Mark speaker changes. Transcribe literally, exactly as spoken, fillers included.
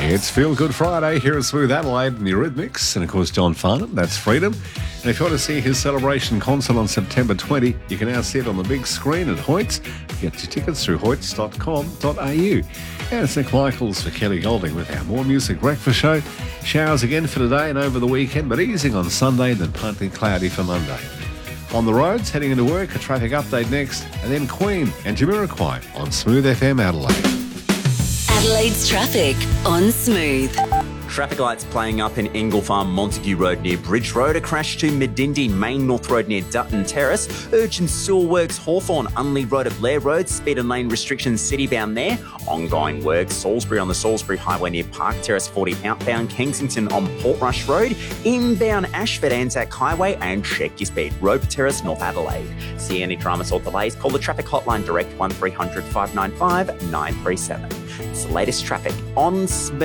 Speaker 1: It's Feel Good Friday here at Smooth Adelaide and the Eurythmics, and of course John Farnham, that's Freedom. And if you want to see his celebration concert on September twentieth, you can now see it on the big screen at Hoyts. Get your tickets through hoyts dot com dot a u. And it's Nick Michaels for Kelly Golding with our More Music Breakfast Show. Showers again for today and over the weekend, but easing on Sunday, then partly cloudy for Monday. On the roads, heading into work, a traffic update next, and then Queen and Jamiroquai on Smooth F M Adelaide.
Speaker 2: Adelaide's traffic on Smooth.
Speaker 3: Traffic lights playing up in Ingle Farm, Montague Road near Bridge Road, a crash to Medindi, Main North Road near Dutton Terrace, urgent sewer works Hawthorn, Unley Road at Blair Road, speed and lane restrictions city-bound there, ongoing work Salisbury on the Salisbury Highway near Park Terrace forty outbound, Kensington on Portrush Road, inbound Ashford Anzac Highway, and check your speed, Roper Terrace, North Adelaide. See any dramas or delays, call the traffic hotline direct one three hundred five nine five nine three seven. It's the latest traffic on Smooth.